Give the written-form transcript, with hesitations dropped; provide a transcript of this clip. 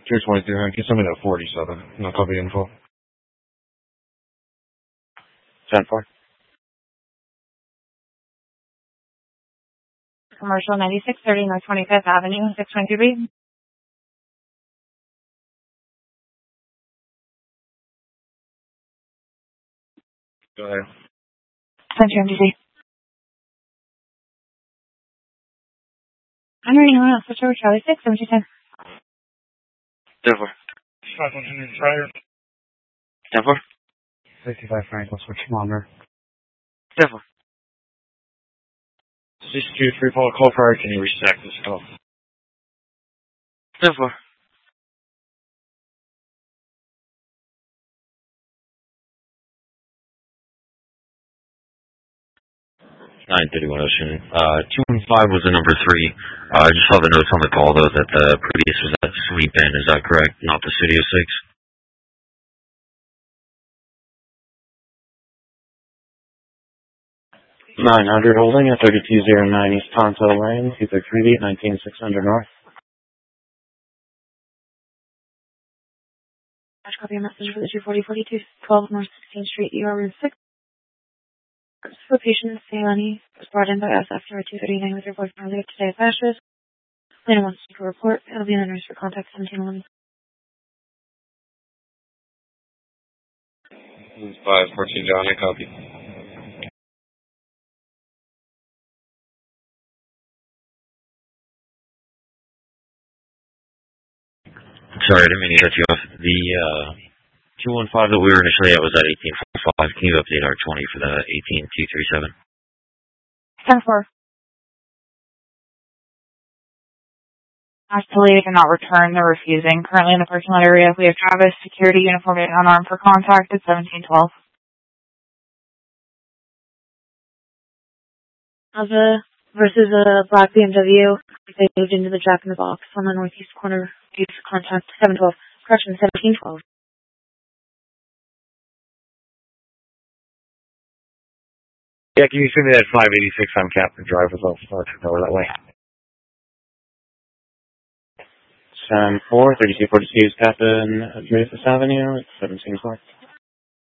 223, can you send me that 47? And I'll copy info. 10-4. Commercial 9630 North 25th Avenue, 623B. Go ahead. Center MDC. I'm reading on switch over Charlie 6, 7210. 10-4. 5100 Friar. 10-4. 65 Frank, let's switch longer. 10-4. 623 Paul, call Friar, can you restack this call? 10-4. 931 Ocean. 215 was the number 3. I just saw the notes on the call, though, that the previous was at Sweep In. Is that correct? Not the Studio 6. 900 holding at 3209 East Tonto Lane, 233 at 19600 North. Cash copy a message for the 24042 12 North 16th Street, UR Route 6. For patient Salani was brought in by us after a 239 with report from earlier today at Fascist. Lena wants to report. It'll be in the nurse for contact 1711. 514 John, I copy. Sorry, I didn't mean to cut you off. The 215 that we were initially at was at 1845. Can you update our 20 for the 18237? 10-4. Asked to leave and not return. They're refusing. Currently in the parking lot area, we have Travis, security, uniformed, and unarmed for contact at 1712. Mazda versus a black BMW. They moved into the Jack in the Box on the northeast corner. Use contact 712. Correction, 1712. Yeah, can you send me that 586 on Captain Drive as well? Start to go that way. 10-4, 3242 Captain Mathis Avenue, 17 Clark.